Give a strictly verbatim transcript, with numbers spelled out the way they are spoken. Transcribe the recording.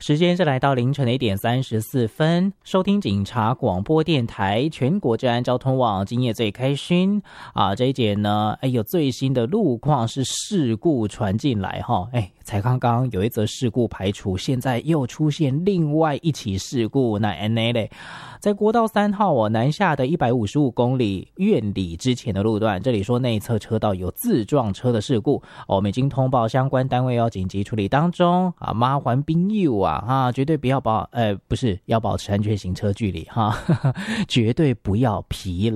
时间是来到凌晨的一点三十四分，收听警察广播电台全国治安交通网，今夜最开心啊！这一节呢，哎有最新的路况是事故传进来哈，哎，才刚刚有一则事故排除，现在又出现另外一起事故，那 N A 嘞，在国道三号哦南下的一百五十五公里苑里之前的路段，这里说内侧车道有自撞车的事故，哦、我们已经通报相关单位要紧急处理当中啊，麻烦朋友啊。哈，绝对不要保，呃，不是要保持安全行车距离哈，绝对不要疲劳。